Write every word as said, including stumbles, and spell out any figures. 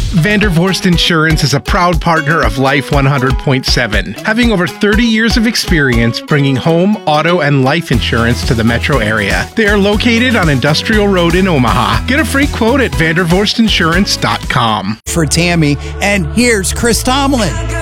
Vandervorst Insurance is a proud partner of Life one hundred point seven, having over thirty years of experience bringing home, auto, and life insurance to the metro area. They are located on Industrial Road in Omaha. Get a free quote at vandervorst insurance dot com. For Tammy, and here's Chris Tomlin.